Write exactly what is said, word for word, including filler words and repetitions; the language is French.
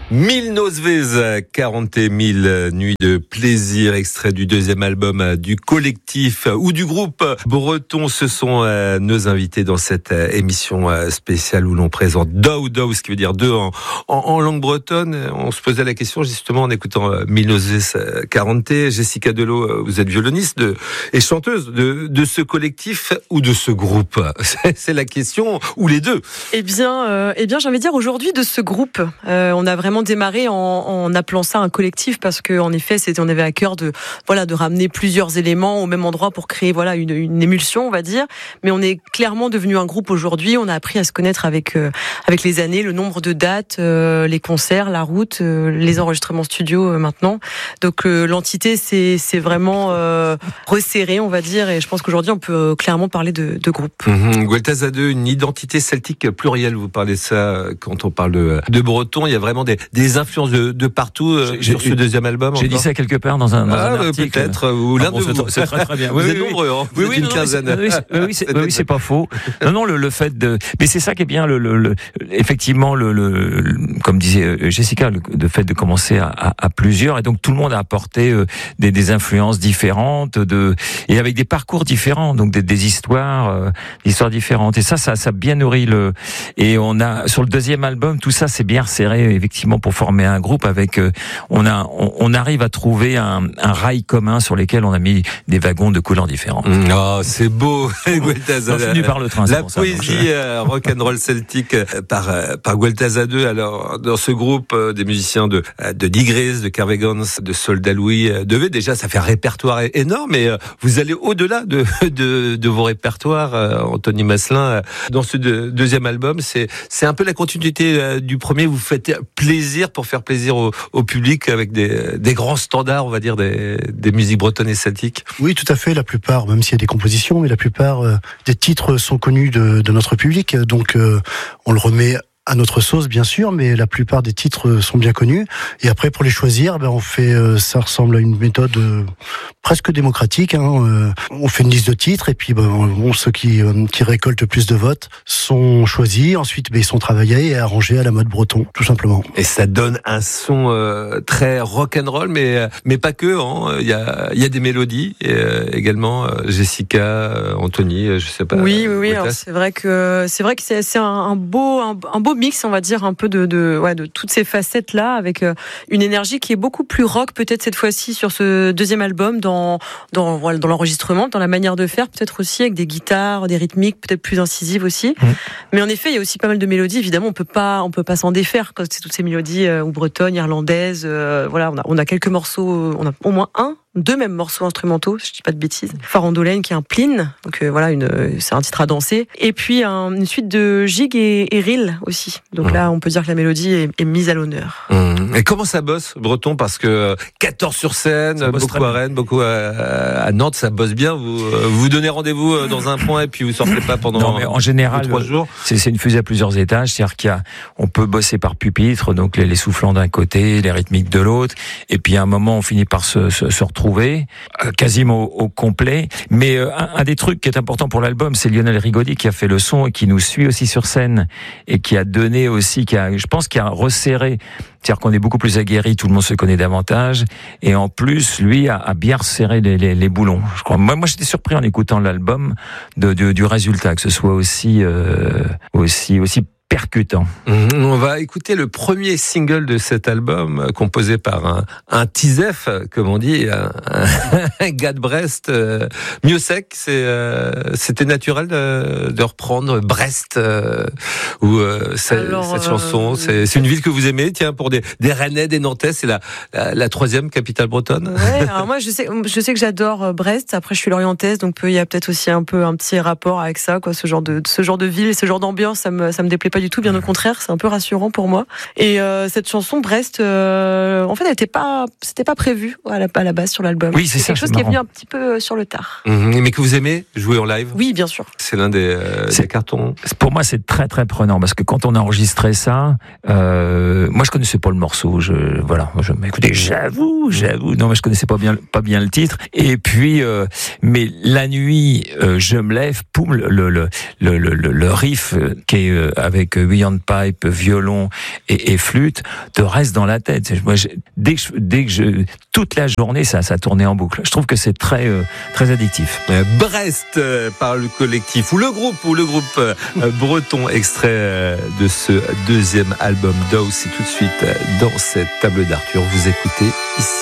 Mille Nozvez, quarante mille nuits de plaisir, extrait du deuxième album du collectif ou du groupe breton. Ce sont euh, nos invités dans cette euh, émission euh, spéciale où l'on présente Dou Dou, ce qui veut dire deux en, en, en langue bretonne. On se posait la question justement en écoutant euh, Mille Nozvez euh, quarante. Jessica Delot, euh, vous êtes violoniste de, et chanteuse de, de ce collectif ou de ce groupe. C'est, c'est la question, ou les deux. Eh bien, euh, eh bien j'ai envie de dire aujourd'hui de ce groupe. Euh, on a vraiment démarré en, en appelant ça un collectif parce que en effet c'était on avait à cœur de voilà de ramener plusieurs éléments au même endroit pour créer voilà une, une émulsion on va dire, mais on est clairement devenu un groupe aujourd'hui. On a appris à se connaître avec euh, avec les années, le nombre de dates, euh, les concerts, la route, euh, les enregistrements studio euh, maintenant. Donc euh, l'entité c'est c'est vraiment euh, resserrée on va dire, et je pense qu'aujourd'hui on peut clairement parler de, de groupe. Mmh, Gueltas a deux, une identité celtique plurielle. Vous parlez de ça quand on parle de, de breton. Il y a vraiment des, des influences de, de partout euh, sur ce deuxième album. J'ai dit ça quelque part dans un, dans ah, un article. Peut-être, ou l'un ah, bon, de vous. C'est très très bien. Vous oui, êtes oui, nombreux, hein. Oui, vous oui, êtes une non, quinzaine. Oui, oui, oui, c'est, oui, c'est pas faux. Non, non, le, le fait de. Mais c'est ça qui est bien, le, le, le effectivement, le, le, le, comme disait Jessica, le, le fait de commencer à, à, à plusieurs, et donc tout le monde a apporté euh, des, des influences différentes, de et avec des parcours différents, donc des, des histoires, euh, des histoires différentes. Et ça, ça, ça a bien nourri le. Et on a sur le deuxième album, tout ça c'est bien resserré effectivement pour former un groupe avec. Euh, on a, on, on arrive à trouver un, un rail commun sur lesquels on a mis des wagons de couleurs différentes. Mmh, oh, c'est beau, Gueltas. On finit par le train. La poésie euh, rock and roll celtique euh, par euh, par Gueltas a deux. Alors dans ce groupe, euh, des musiciens de de Digrès, de Carvegans, de Soldat Louis, euh, devait déjà ça fait un répertoire énorme. Mais euh, vous allez au-delà de de, de vos répertoires, euh, Anthony Masselin. Euh, dans ce de, deuxième album, c'est c'est un peu la continuité euh, du premier. Vous faites plaisir pour faire plaisir au, au public avec des des grands standards, on va dire des des musiques bretonnes et celtiques. Oui, tout à fait. La plupart, même s'il y a des compositions, mais la plupart euh, des titres sont connus de, de notre public. Donc, euh, on le remet à notre sauce, bien sûr, mais la plupart des titres sont bien connus. Et après, pour les choisir, ben on fait, euh, ça ressemble à une méthode euh, presque démocratique. Hein, euh, on fait une liste de titres et puis, ben, bon, ceux qui euh, qui récoltent plus de votes sont choisis. Ensuite, ben, ils sont travaillés et arrangés à la mode breton, tout simplement. Et ça donne un son euh, très rock and roll, mais mais pas que. Hein. Il y a il y a des mélodies et, euh, également. Euh, Jessica, euh, Anthony, euh, je sais pas. Oui, oui, oui. Alors, c'est vrai que c'est vrai que c'est, c'est un, un beau un, un beau mix, on va dire, un peu de, de, ouais, de toutes ces facettes-là, avec euh, une énergie qui est beaucoup plus rock, peut-être cette fois-ci sur ce deuxième album, dans, dans, voilà, dans l'enregistrement, dans la manière de faire, peut-être aussi avec des guitares, des rythmiques, peut-être plus incisives aussi. Mmh. Mais en effet, il y a aussi pas mal de mélodies. Évidemment, on peut pas, on peut pas s'en défaire quand c'est toutes ces mélodies euh, ou bretonnes, irlandaises. Euh, voilà, on a, on a quelques morceaux, on a au moins un. Deux mêmes morceaux instrumentaux, si je dis pas de bêtises. Farandolaine qui est un plin, donc euh, voilà, une, c'est un titre à danser. Et puis un, une suite de gigs et, et reel aussi. Donc mmh. là, on peut dire que la mélodie est, est mise à l'honneur. Mmh. Et comment ça bosse, breton? Parce que quatorze sur scène, beaucoup à Rennes, beaucoup à, à Nantes, ça bosse bien. Vous vous donnez rendez-vous dans un point et puis vous sortez pas pendant non, mais en général, trois jours. C'est, c'est une fusée à plusieurs étages, c'est-à-dire qu'il y a, on peut bosser par pupitre, donc les, les soufflants d'un côté, les rythmiques de l'autre, et puis à un moment, on finit par se, se, se retrouver. Quasiment au, au complet. Mais euh, un, un des trucs qui est important pour l'album, c'est Lionel Rigaudy qui a fait le son et qui nous suit aussi sur scène et qui a donné aussi, qui a, je pense, qui a resserré. C'est-à-dire qu'on est beaucoup plus aguerri, tout le monde se connaît davantage, et en plus, lui a, a bien resserré les, les, les boulons. Je crois. Moi, moi, j'étais surpris en écoutant l'album de, de, du résultat, que ce soit aussi, euh, aussi, aussi percutant. Mmh, on va écouter le premier single de cet album, composé par un, un Tisef, comme on dit, un, un gars de Brest, euh, mieux sec. C'est, euh, c'était naturel de, de reprendre Brest, euh, ou euh, cette, Alors, cette chanson. Euh, c'est, c'est une ville que vous aimez, tiens, pour des, des Rennais, des Nantais, c'est la, la, la troisième capitale bretonne. Ouais, alors moi, je sais, je sais que j'adore Brest. Après, je suis lorientaise, donc il y a peut-être aussi un peu un petit rapport avec ça, quoi, ce genre de, ce genre de ville, ce genre d'ambiance, ça me, ça me déplaît pas du tout, bien au contraire, c'est un peu rassurant pour moi. Et euh, cette chanson Brest, euh, en fait, elle était pas, c'était pas prévu à la, à la base sur l'album. Oui, c'est, c'est ça, quelque chose c'est qui marrant. est venu un petit peu sur le tard. Mmh, mais que vous aimez jouer en live. Oui, bien sûr. C'est l'un des, euh, des cartons. Pour moi, c'est très très prenant parce que quand on a enregistré ça, euh, moi je connaissais pas le morceau. Je voilà, je m'écoutais. J'avoue, j'avoue. Non, mais je connaissais pas bien, pas bien le titre. Et puis, euh, mais la nuit, euh, je me lève, poum, le le le le, le riff qui est euh, avec avec huit hand pipe, violon et, et flûte, te reste dans la tête. Moi, je, dès que je, dès que je, toute la journée, ça, ça tournait en boucle. Je trouve que c'est très, euh, très addictif. Brest euh, par le collectif ou le groupe ou le groupe euh, breton, extrait euh, de ce deuxième album d'House. C'est tout de suite euh, dans cette table d'Arthur. Vous écoutez ici.